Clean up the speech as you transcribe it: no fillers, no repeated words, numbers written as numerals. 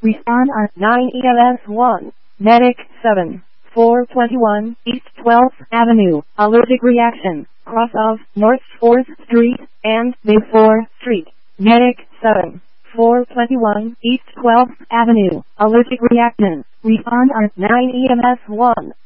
Respond on 9 EMS1. Medic 7. 421 East 12th Avenue. Allergic reaction. Cross of North 4th Street and Big 4th Street. Medic 7. 421 East 12th Avenue. Allergic reaction. Respond on 9 EMS1.